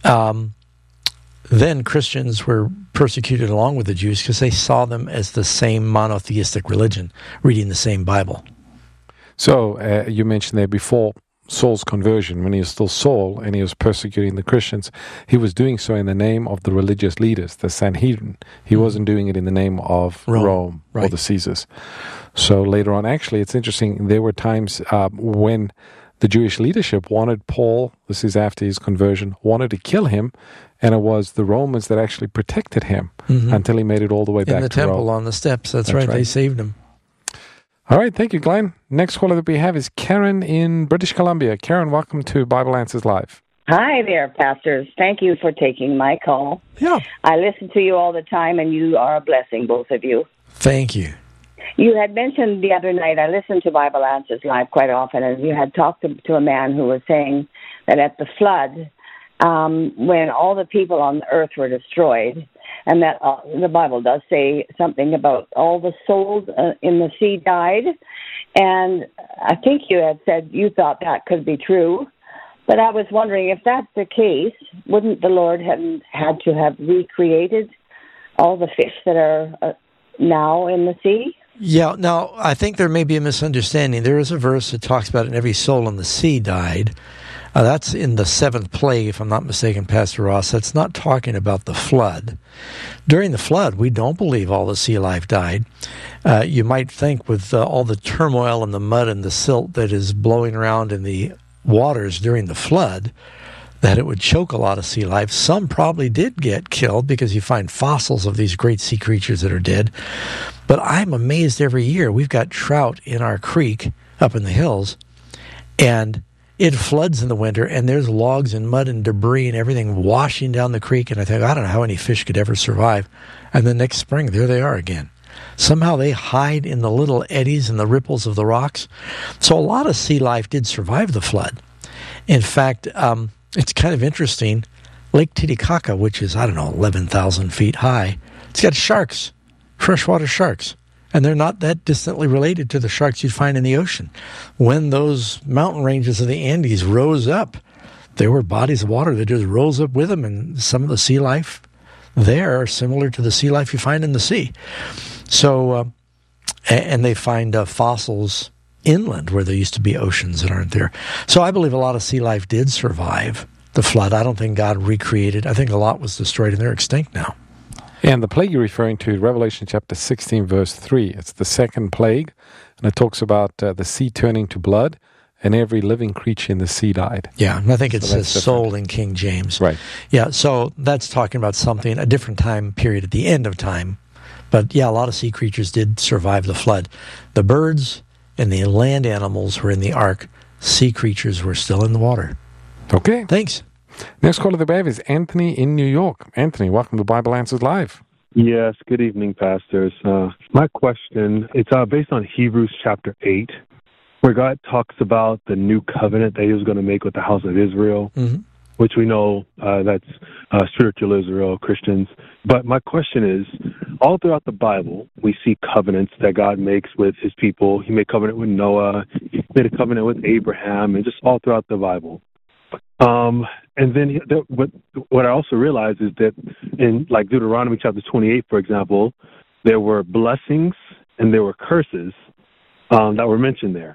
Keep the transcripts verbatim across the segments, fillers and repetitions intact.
um, then Christians were persecuted along with the Jews because they saw them as the same monotheistic religion, reading the same Bible. So uh, you mentioned there before Saul's conversion, when he was still Saul and he was persecuting the Christians, he was doing so in the name of the religious leaders, the Sanhedrin. He mm-hmm. wasn't doing it in the name of Rome, Rome right. or the Caesars. So later on, actually, it's interesting, there were times uh, when the Jewish leadership wanted Paul, this is after his conversion, wanted to kill him, and it was the Romans that actually protected him mm-hmm. until he made it all the way in back to the temple Rome. On the steps. That's, That's right. right. They saved him. All right. Thank you, Glenn. Next caller that we have is Karen in British Columbia. Karen, welcome to Bible Answers Live. Hi there, pastors. Thank you for taking my call. Yeah. I listen to you all the time, and you are a blessing, both of you. Thank you. You had mentioned the other night, I listen to Bible Answers Live quite often, and you had talked to, to a man who was saying that at the flood, um, when all the people on the earth were destroyed, and that uh, the Bible does say something about all the souls uh, in the sea died, and I think you had said you thought that could be true, but I was wondering if that's the case, wouldn't the Lord have had to have recreated all the fish that are uh, now in the sea? Yeah, now, I think there may be a misunderstanding. There is a verse that talks about it, and every soul in the sea died. Uh, that's in the seventh plague, if I'm not mistaken, Pastor Ross. That's not talking about the flood. During the flood, we don't believe all the sea life died. Uh, you might think with uh, all the turmoil and the mud and the silt that is blowing around in the waters during the flood, that it would choke a lot of sea life. Some probably did get killed because you find fossils of these great sea creatures that are dead. But I'm amazed every year. We've got trout in our creek up in the hills, and it floods in the winter, and there's logs and mud and debris and everything washing down the creek, and I think, I don't know how any fish could ever survive. And the next spring, there they are again. Somehow they hide in the little eddies and the ripples of the rocks. So a lot of sea life did survive the flood. In fact, um, it's kind of interesting. Lake Titicaca, which is, I don't know, eleven thousand feet high, it's got sharks, freshwater sharks. And they're not that distantly related to the sharks you'd find in the ocean. When those mountain ranges of the Andes rose up, there were bodies of water that just rose up with them, and some of the sea life there are similar to the sea life you find in the sea. So, uh, and they find uh, fossils inland where there used to be oceans that aren't there. So I believe a lot of sea life did survive the flood. I don't think God recreated. I think a lot was destroyed, and they're extinct now. And the plague you're referring to is Revelation chapter sixteen, verse three. It's the second plague, and it talks about uh, the sea turning to blood, and every living creature in the sea died. Yeah, and I think it so says soul in King James. Right. Yeah, so that's talking about something, a different time period at the end of time. But yeah, a lot of sea creatures did survive the flood. The birds and the land animals were in the ark. Sea creatures were still in the water. Okay. Thanks. Next caller that we have is Anthony in New York. Anthony, welcome to Bible Answers Live. Yes, good evening, pastors. Uh, my question, it's uh, based on Hebrews chapter eight, where God talks about the new covenant that he was going to make with the house of Israel, mm-hmm. which we know uh, that's uh, spiritual Israel, Christians. But my question is, all throughout the Bible, we see covenants that God makes with his people. He made covenant with Noah, he made a covenant with Abraham, and just all throughout the Bible. Um, and then what, what I also realized is that in like Deuteronomy chapter twenty-eight, for example, there were blessings and there were curses um, that were mentioned there.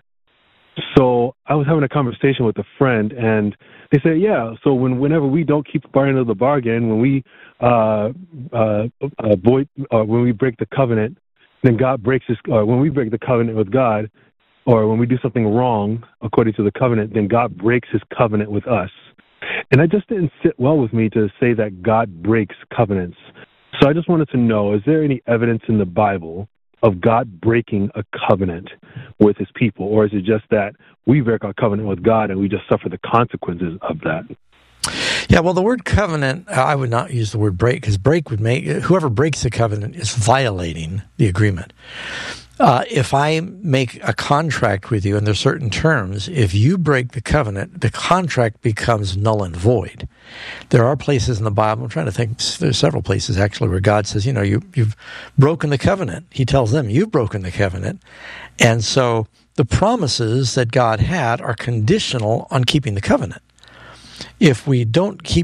So I was having a conversation with a friend, and they said, yeah, so when whenever we don't keep our end of the bargain, when we uh, uh, avoid, uh, when we break the covenant, then God breaks his, uh, when we break the covenant with God, or when we do something wrong according to the covenant, then God breaks his covenant with us. And it just didn't sit well with me to say that God breaks covenants. So I just wanted to know, is there any evidence in the Bible of God breaking a covenant with his people? Or is it just that we break our covenant with God and we just suffer the consequences of that? Yeah, well, the word covenant, I would not use the word break, because break would make, whoever breaks the covenant is violating the agreement. Uh, if I make a contract with you and there's certain terms, if you break the covenant, the contract becomes null and void. There are places in the Bible, I'm trying to think, there's several places actually where God says, you know, you, you've broken the covenant. He tells them, you've broken the covenant. And so the promises that God had are conditional on keeping the covenant. If we don't keep